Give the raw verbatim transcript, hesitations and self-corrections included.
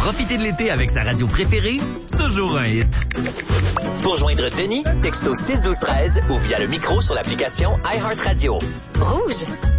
Profitez de l'été avec sa radio préférée, toujours un hit. Pour joindre Denis, texto six douze treize ou via le micro sur l'application iHeartRadio. Rouge.